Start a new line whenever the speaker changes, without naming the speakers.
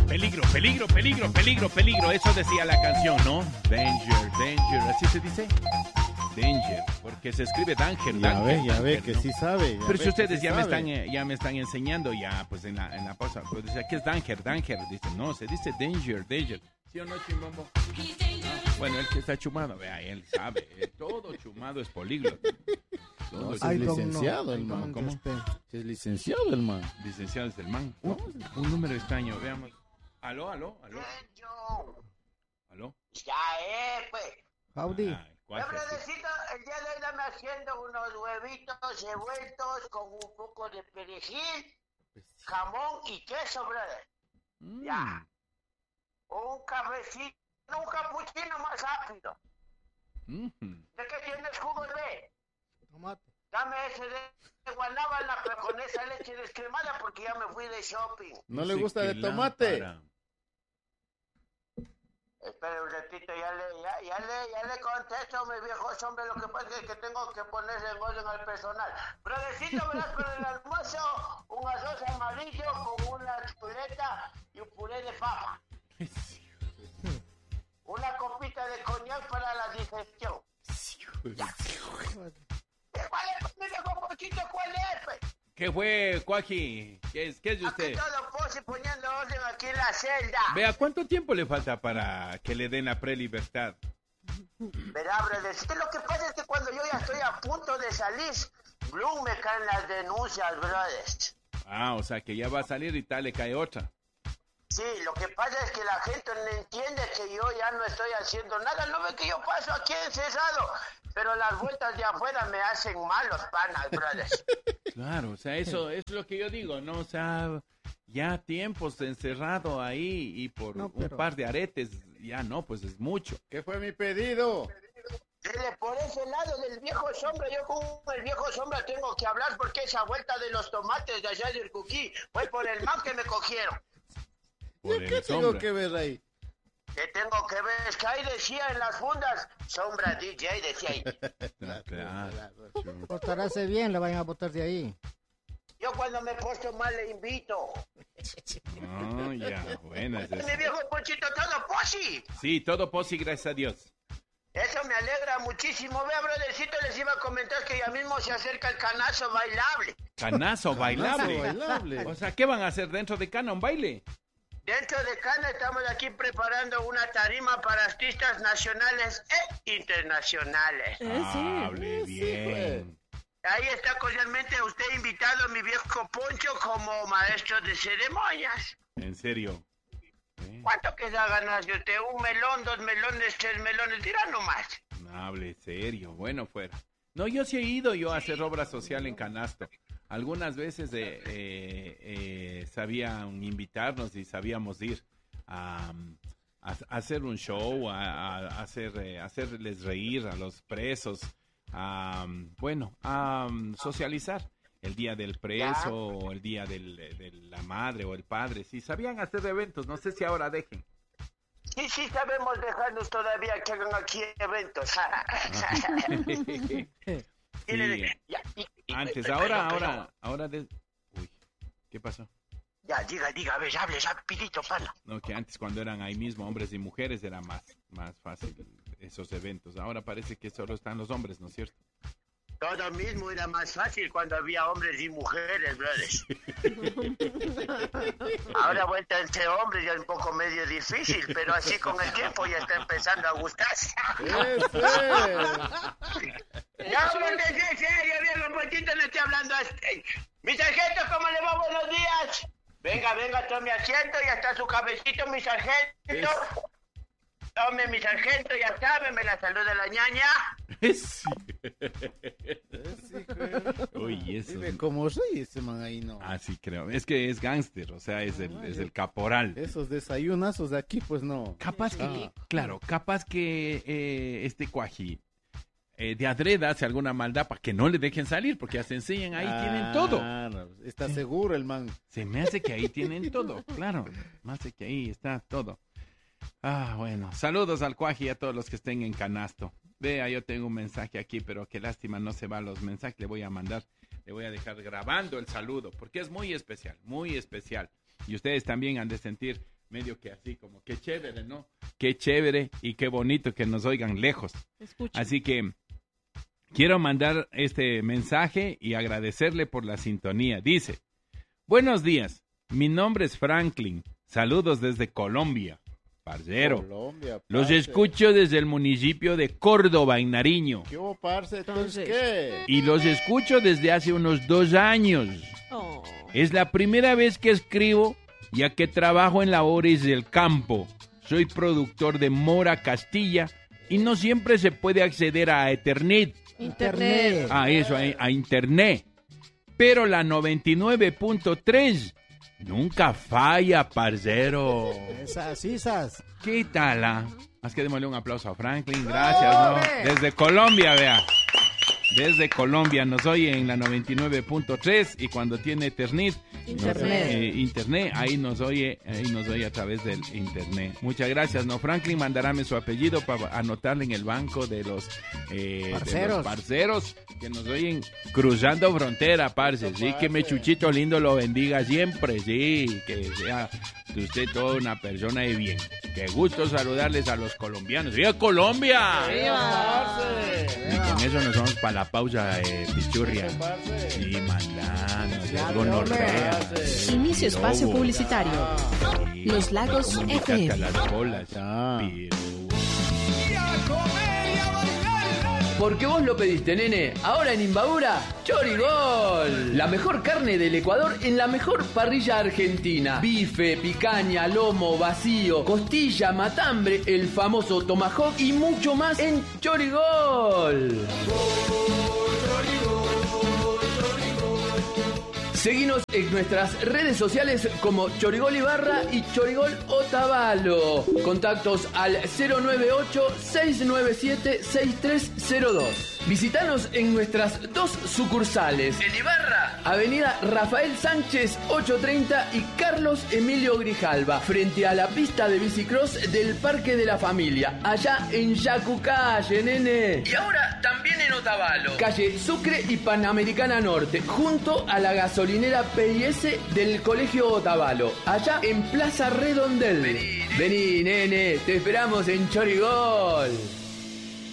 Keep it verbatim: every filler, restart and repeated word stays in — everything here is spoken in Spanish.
Peligro, peligro, peligro, peligro, peligro. Eso decía la canción, ¿no? Danger, danger. ¿Así se dice? Danger, porque se escribe danger.
Ya
danger,
ve, ya
danger,
ve que
¿no?
sí sabe.
Pero si ustedes
sí
ya me
sabe.
están eh, ya me están enseñando ya, pues en la, en la pausa, pues decía, ¿qué es danger? Danger. Dicen, no, se dice danger, danger. ¿Sí o no, Chimbombo? Bueno, el que está chumado, vea, él sabe. eh, todo chumado es políglota. Todo
No,
es
si es
I don't
licenciado
know,
el
I don't
man. ¿Cómo?
understand.
Si es licenciado el man.
licenciado es el man. ¿no? Un número extraño, veamos. Aló, aló, aló.
Yo.
Aló.
Ya, eh, pues.
Howdy.
Ah, ¿cuál
Hombre,
es ese?
necesito, el día de hoy dame haciendo unos huevitos revueltos con un poco de perejil, jamón y queso, brother.
Mm.
Ya. Un cafecito, un capuchino más rápido.
Mhm.
¿De qué tienes jugo de?
Tomate.
Dame ese de, de guanábana, pero con esa leche descremada porque ya me fui de shopping.
¿No le
Dice
gusta
que
de tomate?
lámpara.
Espera un ratito, ya le, ya, ya le, ya le contesto, mi viejo hombre, lo que pasa es que tengo que ponerle en orden al personal. Brodecito, verás, para el almuerzo, un arroz amarillo con una chuleta y un puré de papa. Una copita de coñac para la digestión. ¿Cuál es, mi viejo pochito, cuál es, pues?
¿Qué fue, Cuaji? ¿Qué es, qué es de
Aquí
usted?
todo pose poniendo orden aquí en la celda.
Vea, ¿cuánto tiempo le falta para que le den la prelibertad?
Verá, brodecito, lo que pasa es que cuando yo ya estoy a punto de salir, Bloom me caen las denuncias, brothers.
Ah, o sea que ya va a salir y tal le cae otra.
Sí, lo que pasa es que la gente no entiende que yo ya no estoy haciendo nada. No ve que yo paso aquí encerrado, pero las vueltas de afuera me hacen mal los panas, brothers.
Claro, o sea, eso es lo que yo digo, ¿no? O sea, ya tiempos encerrado ahí y por
No, pero-
un par de aretes, ya no, pues es mucho.
¿Qué fue mi pedido?
Dile, por ese lado del viejo sombra, yo con el viejo sombra tengo que hablar porque esa vuelta de los tomates de allá del Cuquí fue por el man que me cogieron.
Por
¿Yo qué
el
tengo
sombra.
que ver ahí?
Que tengo que ver, es que ahí decía en las fundas, sombra D J, decía ahí.
Ah, claro.
Portarse bien, le vayan a botar de ahí.
Yo cuando me he puesto mal le invito.
Ah, ya, buena es
Mi
esa.
viejo Ponchito, todo posi.
Sí, todo posi, gracias a Dios.
Eso me alegra muchísimo. Vea, brothercito, les iba a comentar que ya mismo se acerca el canazo bailable.
Canazo bailable.
bailable.
O sea, ¿qué van a hacer dentro de Cana? ¿Un baile?
Dentro de Cana estamos aquí preparando una tarima para artistas nacionales e internacionales.
Hable bien.
Ahí está cordialmente usted invitado, mi viejo Poncho, como maestro de ceremonias.
En serio. ¿Eh?
¿Cuánto queda ganarse usted? ¿Un melón, dos melones, tres melones? Dirá nomás.
No hable serio, bueno fuera. No, yo sí he ido yo a hacer obra social en Canasto. Algunas veces eh, eh, eh, sabían invitarnos y sabíamos ir a, a- a hacer un show, a, a hacer, eh, hacerles reír a los presos, a, bueno, a um, socializar el día del preso, o el día del- de la madre o el padre. Sí, sabían hacer eventos, no sé si ahora dejen.
Sí, sí, sabemos dejarnos todavía que hagan aquí eventos. Y le-
Sí,
ya, y- y-
antes,
pero-
ahora,
pero-
ahora, ahora de... Uy, ¿qué pasó?
Ya, diga, diga, a ver, hable rapidito, pana.
No, que antes cuando eran ahí mismo hombres y mujeres era más, más fácil esos eventos. Ahora parece que solo están los hombres, ¿no es cierto?
Todo mismo era más fácil cuando había hombres y mujeres, brothers. Ahora vuelta entre hombres ya es un poco medio difícil, pero así con el tiempo ya está empezando a gustarse.
¡Ese!
No, porque en serio, viejo Ponchito, no estoy hablando a este. Mi sargento, ¿cómo le va? Buenos días. Venga, venga, tome asiento, ya está su cabecito, mi sargento. Tome, mi sargento, ya sabe, me la saluda la ñaña.
Sí. Uy, eso.
Dime, ¿cómo soy ese man ahí, no?
Ah, sí, creo. Es que es gángster, o sea, es el, es el caporal.
Esos desayunazos de aquí, pues no.
Capaz que,
Ah.
claro, capaz que eh, este cuaji eh, de adreda hace alguna maldad para que no le dejen salir, porque ya se enseñan, ahí tienen todo.
Claro, está seguro el man.
Se me hace que ahí tienen todo, claro. Me hace que ahí está todo. Ah, bueno. Saludos al Cuaji y a todos los que estén en Canasto. Vea, yo tengo un mensaje aquí, pero qué lástima, no se va los mensajes. Le voy a mandar, le voy a dejar grabando el saludo, porque es muy especial, muy especial. Y ustedes también han de sentir medio que así, como qué chévere, ¿no? Qué chévere y qué bonito que nos oigan lejos.
Escucha.
Así que quiero mandar este mensaje y agradecerle por la sintonía. Dice, buenos días, mi nombre es Franklin, saludos desde Colombia, parcero.
Colombia,
Los
parce.
escucho desde el municipio de Córdoba, en Nariño.
¿Qué hubo, parce? Entonces,
Entonces.
¿qué?
Y los escucho desde hace unos dos años.
Oh.
Es la primera vez que escribo, ya que trabajo en labores del campo. Soy productor de mora Castilla y no siempre se puede acceder a Ethernet.
Internet.
A eso, a, a Internet. Pero la noventa y nueve punto tres nunca falla, parcero.
Esas sisas.
¿Qué tal? Ah? Haz que démosle un aplauso a Franklin. Gracias, ¿no? Desde Colombia, vea. Desde Colombia nos oye en la noventa y nueve punto tres y cuando tiene Ethernet,
Internet.
nos- eh, internet, ahí nos oye, ahí nos oye a través del internet. Muchas gracias, ¿no? Franklin, mandarame su apellido para anotarle en el banco de los, eh, de
Parceros.
los parceros que nos oyen cruzando frontera, parce. Sí, que me chuchito lindo lo bendiga siempre, sí, que sea usted toda una persona de bien. Qué gusto saludarles a los colombianos. ¡Viva Colombia! Y con eso nos vamos para la pausa, eh, pichurria. Y mandando,
Ya,
gonorrea.
Inicio espacio
Lobo.
publicitario.
Sí.
Los Lagos
Como me
F M.
casca las bolas.
Ya.
Pero-
Porque vos lo pediste, nene. Ahora en Imbabura, Chorigol. La mejor carne del Ecuador en la mejor parrilla argentina. Bife, picaña, lomo, vacío, costilla, matambre, el famoso tomahawk y mucho más en Chorigol. Seguinos en nuestras redes sociales como Chorigol Ibarra y Chorigol Otavalo. Contactos al cero nueve ocho, seis nueve siete, seis tres cero dos. Visítanos en nuestras dos sucursales. En Ibarra, Avenida Rafael Sánchez ochocientos treinta y Carlos Emilio Grijalva, frente a la pista de bicicross del Parque de la Familia, allá en Yacucalle, nene. Y ahora también en Otavalo, calle Sucre y Panamericana Norte, junto a la gasolinera P I S del Colegio Otavalo, allá en Plaza Redondel. Vení, vení, nene, te esperamos en Chorigol.